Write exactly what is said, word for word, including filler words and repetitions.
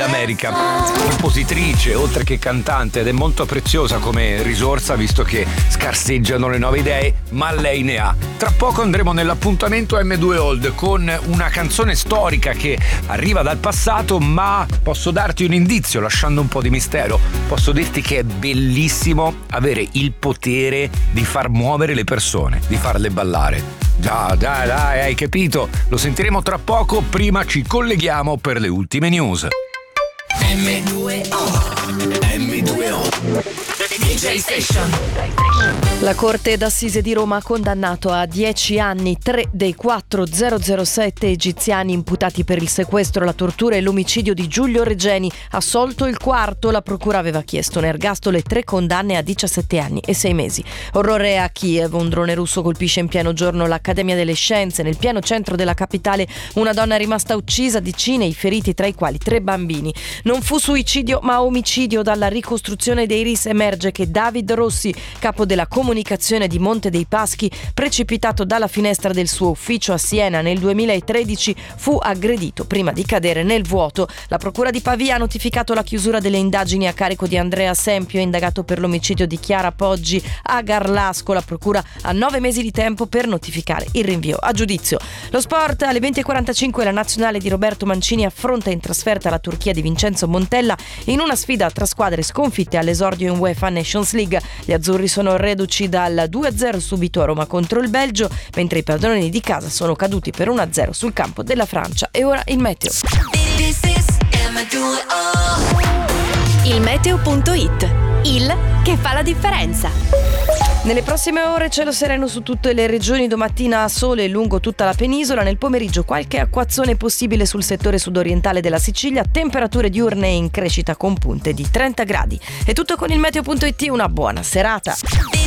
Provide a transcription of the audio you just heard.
dell'America, compositrice oltre che cantante, ed è molto preziosa come risorsa visto che scarseggiano le nuove idee, ma lei ne ha. Tra poco andremo nell'appuntamento emme due Old con una canzone storica che arriva dal passato, ma posso darti un indizio lasciando un po' di mistero. Posso dirti che è bellissimo avere il potere di far muovere le persone, di farle ballare. Già, dai, dai, hai capito? Lo sentiremo tra poco, prima ci colleghiamo per le ultime news. emme due O emme due O D J Station. La Corte d'Assise di Roma ha condannato a dieci anni tre dei quattro zero zero sette egiziani imputati per il sequestro, la tortura e l'omicidio di Giulio Regeni. Assolto il quarto, la procura aveva chiesto un ergastolo e tre condanne a diciassette anni e sei mesi. Orrore a Kiev, un drone russo colpisce in pieno giorno l'Accademia delle Scienze. Nel pieno centro della capitale una donna è rimasta uccisa, decine i feriti, tra i quali tre bambini. Non fu suicidio ma omicidio. Dalla ricostruzione dei R I S emerge che David Rossi, capo della comunicazione di Monte dei Paschi, precipitato dalla finestra del suo ufficio a Siena nel duemilatredici, fu aggredito prima di cadere nel vuoto. La procura di Pavia ha notificato la chiusura delle indagini a carico di Andrea Sempio, indagato per l'omicidio di Chiara Poggi a Garlasco. La procura ha nove mesi di tempo per notificare il rinvio a giudizio. Lo sport, alle venti e quarantacinque la nazionale di Roberto Mancini affronta in trasferta la Turchia di Vincenzo Montella in una sfida tra squadre sconfitte all'esordio in UEFA Nations League. Gli azzurri sono reduci dal due a zero subito a Roma contro il Belgio, mentre i padroni di casa sono caduti per uno a zero sul campo della Francia. E ora il meteo. Il meteo punto it, il che fa la differenza. Nelle prossime ore cielo sereno su tutte le regioni, domattina sole lungo tutta la penisola, nel pomeriggio qualche acquazzone possibile sul settore sudorientale della Sicilia, temperature diurne in crescita con punte di trenta gradi. È tutto con il meteo punto it, una buona serata.